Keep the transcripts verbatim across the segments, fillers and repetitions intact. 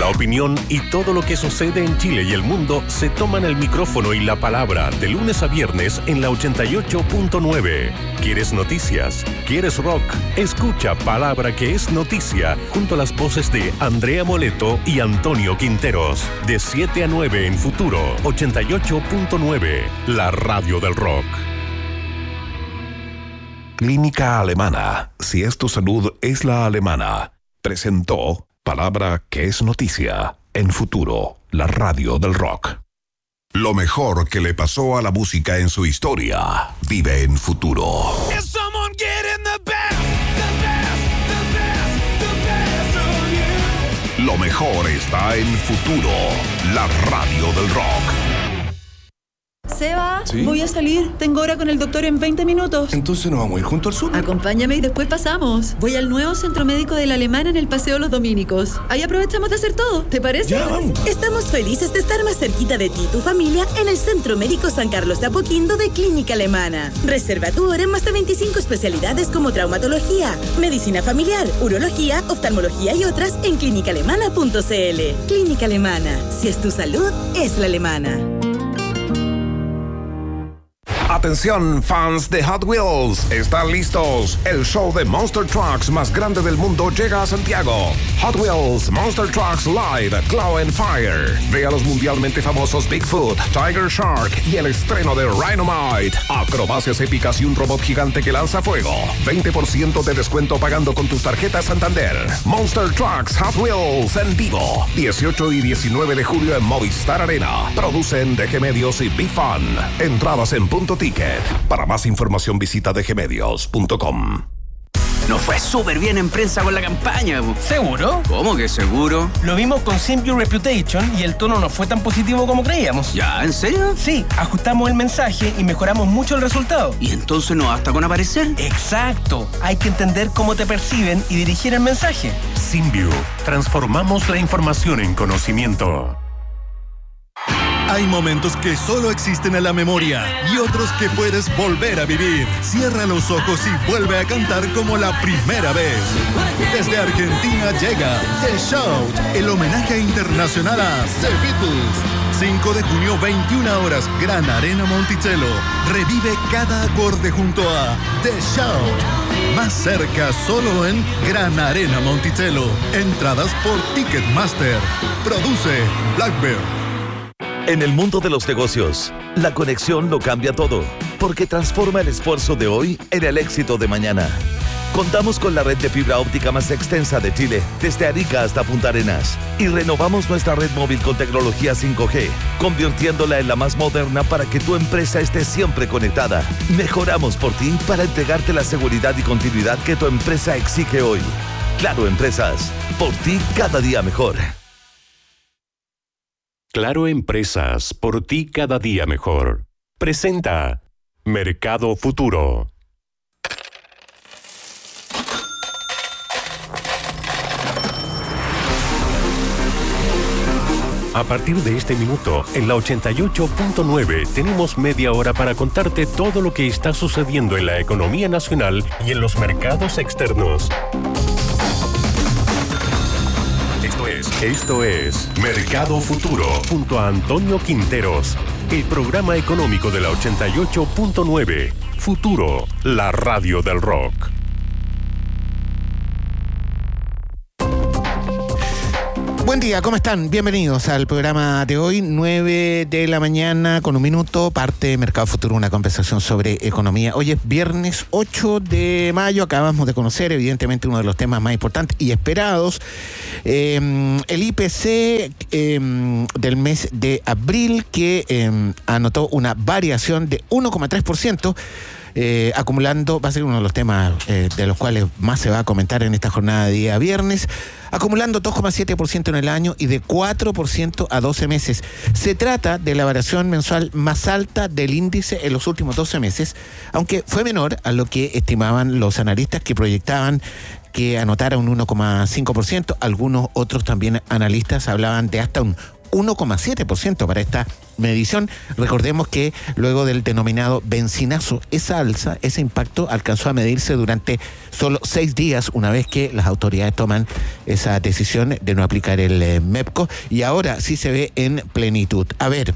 opinión y todo lo que sucede en Chile y el mundo se toman el micrófono y la palabra de lunes a viernes en la ochenta y ocho punto nueve. ¿Quieres noticias? ¿Quieres rock? Escucha Palabra que es Noticia junto a las voces de Andrea Moleto y Antonio Quinteros. De siete a nueve en Futuro ochenta y ocho punto nueve, la radio del rock. Clínica Alemana. Si es tu salud, es la alemana. Presentó Palabra que es Noticia en Futuro, la radio del rock. Lo mejor que le pasó a la música en su historia vive en Futuro. Lo mejor está en Futuro, la radio del rock. Seba, ¿Sí? Voy a salir. Tengo hora con el doctor en veinte minutos. Entonces nos vamos a ir junto al súper. Acompáñame y después pasamos. Voy al nuevo centro médico de la Alemana en el Paseo Los Dominicos. Ahí aprovechamos de hacer todo. ¿Te parece? Ya, vamos. Estamos felices de estar más cerquita de ti y tu familia en el Centro Médico San Carlos de Apoquindo de Clínica Alemana. Reserva tu hora en más de veinticinco especialidades como traumatología, medicina familiar, urología, oftalmología y otras en clínica alemana punto c l. Clínica Alemana. Si es tu salud, es la alemana. Atención, fans de Hot Wheels, ¿están listos? El show de Monster Trucks más grande del mundo llega a Santiago. Hot Wheels Monster Trucks Live Claw and Fire. Ve a los mundialmente famosos Bigfoot, Tiger Shark y el estreno de Rhinomite. Acrobacias épicas y un robot gigante que lanza fuego. veinte por ciento de descuento pagando con tus tarjetas Santander. Monster Trucks Hot Wheels en vivo. dieciocho y diecinueve de julio en Movistar Arena. Producen D G Medios y B-Fun. Entradas en punto ticket. Para más información visita d g medios punto com. Nos fue súper bien en prensa con la campaña. ¿Seguro? ¿Cómo que seguro? Lo vimos con Simple Reputation y el tono no fue tan positivo como creíamos. ¿Ya? ¿En serio? Sí, ajustamos el mensaje y mejoramos mucho el resultado. ¿Y entonces no basta con aparecer? Exacto. Hay que entender cómo te perciben y dirigir el mensaje. Simview. Transformamos la información en conocimiento. Hay momentos que solo existen en la memoria y otros que puedes volver a vivir. Cierra los ojos y vuelve a cantar como la primera vez. Desde Argentina llega The Shout, el homenaje internacional a The Beatles. cinco de junio, veintiuna horas, Gran Arena Monticello. Revive cada acorde junto a The Shout. Más cerca, solo en Gran Arena Monticello. Entradas por Ticketmaster. Produce Blackbird. En el mundo de los negocios, la conexión lo cambia todo, porque transforma el esfuerzo de hoy en el éxito de mañana. Contamos con la red de fibra óptica más extensa de Chile, desde Arica hasta Punta Arenas, y renovamos nuestra red móvil con tecnología cinco G, convirtiéndola en la más moderna para que tu empresa esté siempre conectada. Mejoramos por ti para entregarte la seguridad y continuidad que tu empresa exige hoy. Claro Empresas, por ti cada día mejor. Claro Empresas, por ti cada día mejor. Presenta Mercado Futuro. A partir de este minuto, en la ochenta y ocho punto nueve, tenemos media hora para contarte todo lo que está sucediendo en la economía nacional y en los mercados externos. Esto es Mercado Futuro, junto a Antonio Quinteros, el programa económico de la ochenta y ocho punto nueve. Futuro, la radio del rock. Buen día, ¿cómo están? Bienvenidos al programa de hoy, nueve de la mañana con un minuto, parte Mercado Futuro, una conversación sobre economía. Hoy es viernes ocho de mayo, acabamos de conocer evidentemente uno de los temas más importantes y esperados, eh, el I P C eh, del mes de abril, que eh, anotó una variación de uno coma tres por ciento. Eh, acumulando, va a ser uno de los temas eh, de los cuales más se va a comentar en esta jornada de día viernes, acumulando dos coma siete por ciento en el año y de cuatro por ciento a doce meses. Se trata de la variación mensual más alta del índice en los últimos doce meses, aunque fue menor a lo que estimaban los analistas, que proyectaban que anotara un uno coma cinco por ciento. Algunos otros también analistas hablaban de hasta un uno coma siete por ciento para esta medición. Recordemos que luego del denominado benzinazo, esa alza, ese impacto alcanzó a medirse durante solo seis días una vez que las autoridades toman esa decisión de no aplicar el eh, MEPCO, y ahora sí se ve en plenitud. A ver,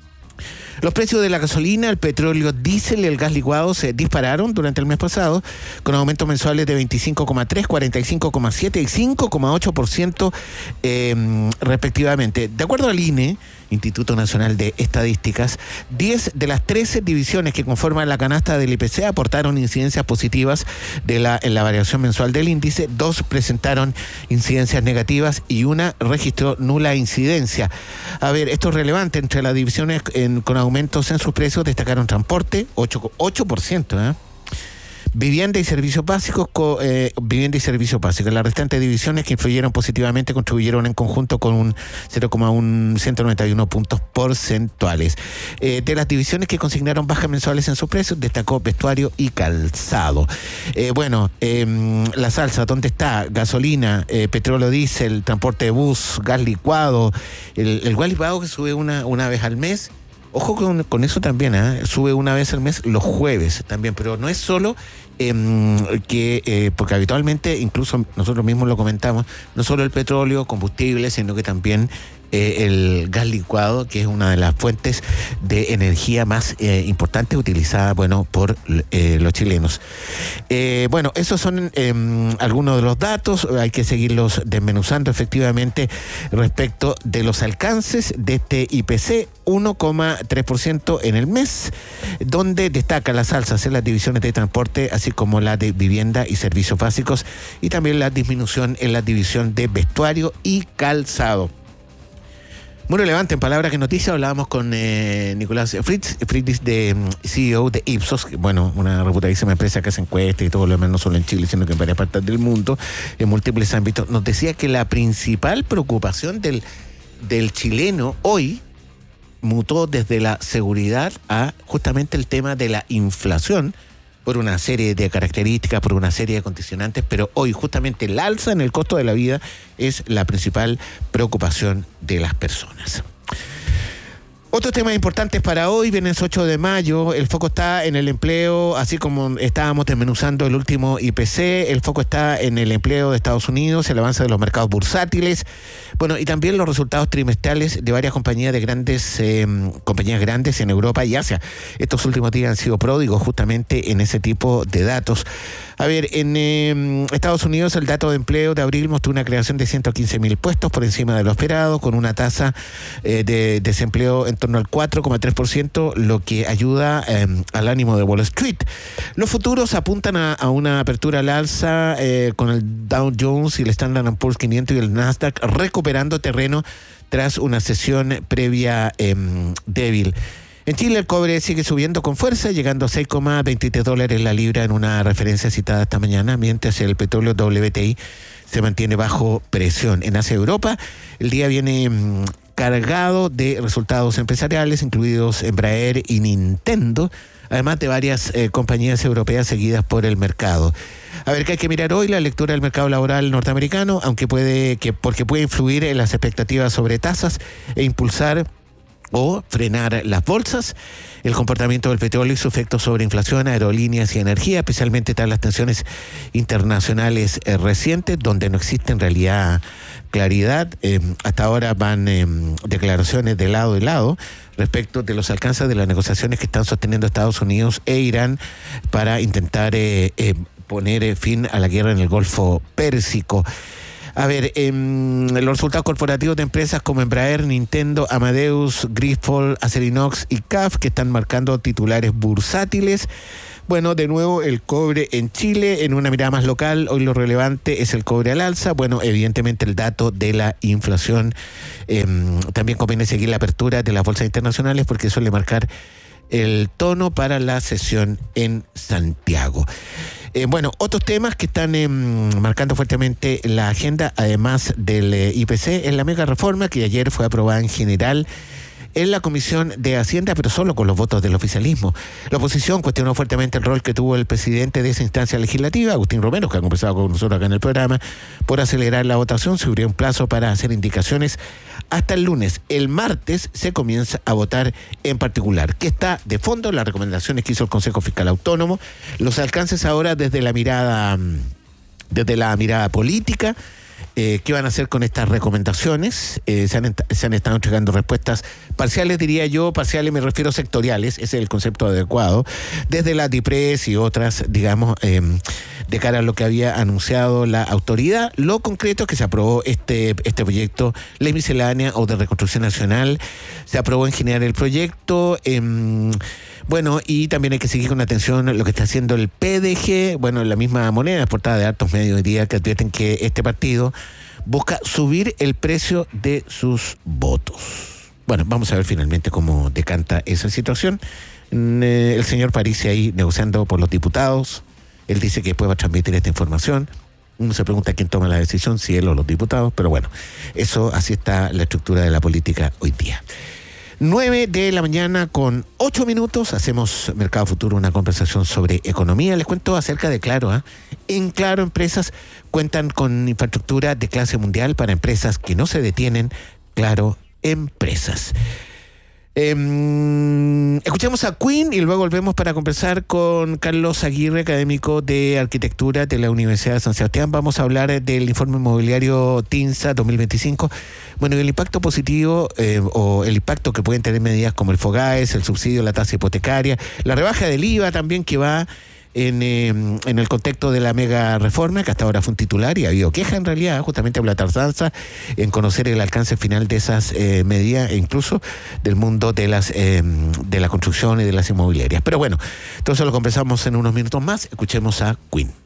los precios de la gasolina, el petróleo diésel y el gas licuado se dispararon durante el mes pasado, con aumentos mensuales de veinticinco coma tres, cuarenta y cinco coma siete y cinco coma ocho por ciento eh, respectivamente. De acuerdo al I N E, Instituto Nacional de Estadísticas, diez de las trece divisiones que conforman la canasta del I P C aportaron incidencias positivas de la, en la variación mensual del índice, dos presentaron incidencias negativas y una registró nula incidencia. A ver, esto es relevante. Entre las divisiones en, con aumentos en sus precios destacaron transporte, ocho por ciento, ¿eh? Vivienda y servicios básicos, co, eh, vivienda y servicios básicos. Las restantes divisiones que influyeron positivamente contribuyeron en conjunto con un cero coma ciento noventa y uno puntos porcentuales. Eh, de las divisiones que consignaron bajas mensuales en sus precios, destacó vestuario y calzado. Eh, bueno, eh, la salsa, ¿dónde está? Gasolina, eh, petróleo, diésel, transporte de bus, gas licuado. El, el gas licuado que sube una, una vez al mes. Ojo con, con eso también, ¿eh? Sube una vez al mes los jueves también, pero no es solo eh, que, eh, porque habitualmente, incluso nosotros mismos lo comentamos, no solo el petróleo, combustible, sino que también eh, el gas licuado, que es una de las fuentes de energía más eh, importantes utilizada, bueno, por eh, los chilenos. Eh, bueno, esos son eh, algunos de los datos, hay que seguirlos desmenuzando efectivamente respecto de los alcances de este I P C, uno coma tres por ciento en el mes, donde destaca las alzas en las divisiones de transporte, así como la de vivienda y servicios básicos, y también la disminución en la división de vestuario y calzado. Muy relevante, en Palabras que Noticias hablábamos con eh, Nicolás Fritz, Fritz de um, C E O de Ipsos, que, bueno, una reputadísima empresa que hace encuestas y todo lo demás, no solo en Chile, sino que en varias partes del mundo, en múltiples ámbitos. Nos decía que la principal preocupación del, del chileno hoy mutó desde la seguridad a justamente el tema de la inflación, por una serie de características, por una serie de condicionantes, pero hoy justamente el alza en el costo de la vida es la principal preocupación de las personas. Otros temas importantes para hoy, viernes ocho de mayo, el foco está en el empleo, así como estábamos desmenuzando el último I P C, el foco está en el empleo de Estados Unidos, el avance de los mercados bursátiles, bueno, y también los resultados trimestrales de varias compañías de grandes, eh, compañías grandes en Europa y Asia. Estos últimos días han sido pródigos justamente en ese tipo de datos. A ver, en eh, Estados Unidos el dato de empleo de abril mostró una creación de ciento quince mil puestos por encima de lo esperado, con una tasa eh, de desempleo en torno al cuatro coma tres por ciento, lo que ayuda eh, al ánimo de Wall Street. Los futuros apuntan a, a una apertura al alza eh, con el Dow Jones y el Standard and Poor's quinientos y el Nasdaq recuperando terreno tras una sesión previa eh, débil. En Chile el cobre sigue subiendo con fuerza, llegando a seis coma veintitrés dólares la libra en una referencia citada esta mañana, mientras el petróleo W T I se mantiene bajo presión. En Asia y Europa el día viene mmm, cargado de resultados empresariales, incluidos Embraer y Nintendo, además de varias eh, compañías europeas seguidas por el mercado. A ver, ¿qué hay que mirar hoy? La lectura del mercado laboral norteamericano, aunque puede que porque puede influir en las expectativas sobre tasas e impulsar o frenar las bolsas, el comportamiento del petróleo y su efecto sobre inflación, aerolíneas y energía, especialmente tras las tensiones internacionales eh, recientes, donde no existe en realidad claridad. Eh, hasta ahora van eh, declaraciones de lado y lado respecto de los alcances de las negociaciones que están sosteniendo Estados Unidos e Irán para intentar eh, eh, poner eh, fin a la guerra en el Golfo Pérsico. A ver, eh, los resultados corporativos de empresas como Embraer, Nintendo, Amadeus, Grifols, Acerinox y C A F, que están marcando titulares bursátiles. Bueno, de nuevo el cobre en Chile, en una mirada más local, hoy lo relevante es el cobre al alza. Bueno, evidentemente el dato de la inflación. Eh, también conviene seguir la apertura de las bolsas internacionales porque suele marcar el tono para la sesión en Santiago. Eh, bueno, otros temas que están eh, marcando fuertemente la agenda, además del eh, I P C, es la mega reforma que ayer fue aprobada en general en la Comisión de Hacienda, pero solo con los votos del oficialismo. La oposición cuestionó fuertemente el rol que tuvo el presidente de esa instancia legislativa, Agustín Romero, que ha conversado con nosotros acá en el programa, por acelerar la votación. Se abrió un plazo para hacer indicaciones hasta el lunes. El martes se comienza a votar en particular. ¿Qué está de fondo? Las recomendaciones que hizo el Consejo Fiscal Autónomo, los alcances ahora desde la mirada, desde la mirada política. Eh, ¿Qué van a hacer con estas recomendaciones? Eh, se, han, se han estado entregando respuestas parciales, diría yo, parciales me refiero sectoriales, ese es el concepto adecuado, desde la DIPRES y otras, digamos, eh, de cara a lo que había anunciado la autoridad. Lo concreto es que se aprobó este, este proyecto, Ley Miscelánea o de Reconstrucción Nacional, se aprobó en general el proyecto. Eh, Bueno, y también hay que seguir con atención lo que está haciendo el P D G, bueno, la misma moneda, es portada de hartos medios hoy día que advierten que este partido busca subir el precio de sus votos. Bueno, vamos a ver finalmente cómo decanta esa situación. El señor Parisi ahí negociando por los diputados, él dice que después va a transmitir esta información. Uno se pregunta quién toma la decisión, si él o los diputados, pero bueno, eso así está la estructura de la política hoy día. nueve de la mañana con ocho minutos, hacemos Mercado Futuro, una conversación sobre economía. Les cuento acerca de Claro. ¿eh? En Claro Empresas cuentan con infraestructura de clase mundial para empresas que no se detienen. Claro Empresas. Eh, escuchamos a Queen y luego volvemos para conversar con Carlos Aguirre, académico de Arquitectura de la Universidad de San Sebastián. Vamos a hablar del informe inmobiliario TINSA dos mil veinticinco. Bueno, y el impacto positivo eh, o el impacto que pueden tener medidas como el FOGAES, el subsidio, la tasa hipotecaria, la rebaja del I V A también que va en, eh, en el contexto de la mega reforma, que hasta ahora fue un titular y ha habido queja en realidad, justamente por la tardanza en conocer el alcance final de esas eh, medidas e incluso del mundo de las eh, de la construcción y de las inmobiliarias. Pero bueno, entonces lo conversamos en unos minutos más. Escuchemos a Queen.